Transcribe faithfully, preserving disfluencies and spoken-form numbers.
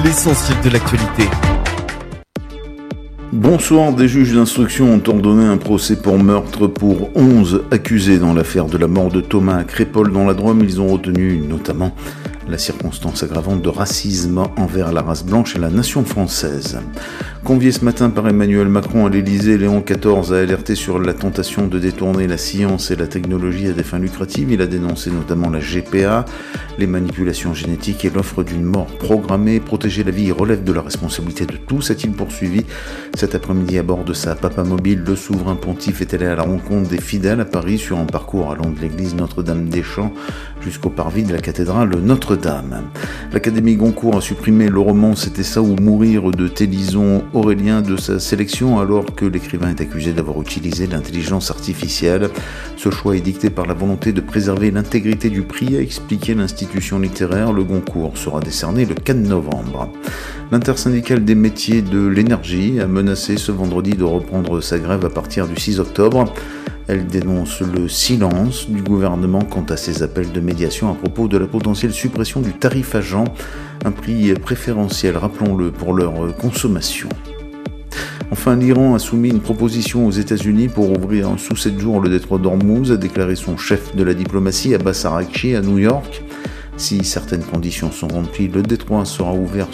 L'essentiel de l'actualité. Bonsoir, des juges d'instruction ont ordonné un procès pour meurtre pour onze accusés dans l'affaire de la mort de Thomas à Crépol dans la Drôme. Ils ont retenu notamment la circonstance aggravante de racisme envers la race blanche et la nation française. Convié ce matin par Emmanuel Macron à l'Élysée, Léon quatorze a alerté sur la tentation de détourner la science et la technologie à des fins lucratives. Il a dénoncé notamment la G P A, les manipulations génétiques et l'offre d'une mort programmée. Protéger la vie relève de la responsabilité de tous, a-t-il poursuivi. Cet après-midi, à bord de sa Papamobile, le souverain pontife est allé à la rencontre des fidèles à Paris sur un parcours allant de l'église Notre-Dame-des-Champs jusqu'au parvis de la cathédrale Notre-Dame. L'Académie Goncourt a supprimé le roman « C'était ça ou mourir » de Télison Aurélien de sa sélection, alors que l'écrivain est accusé d'avoir utilisé l'intelligence artificielle. Ce choix est dicté par la volonté de préserver l'intégrité du prix, a expliqué l'institution littéraire. Le Goncourt sera décerné le quatre novembre. L'intersyndicale des métiers de l'énergie a menacé ce vendredi de reprendre sa grève à partir du six octobre. Elle dénonce le silence du gouvernement quant à ses appels de médiation à propos de la potentielle suppression du tarif agent, un prix préférentiel, rappelons-le, pour leur consommation. Enfin, l'Iran a soumis une proposition aux États-Unis pour ouvrir sous sept jours le détroit d'Ormuz, a déclaré son chef de la diplomatie, Abbas Araghchi, à New York. Si certaines conditions sont remplies, le détroit sera ouvert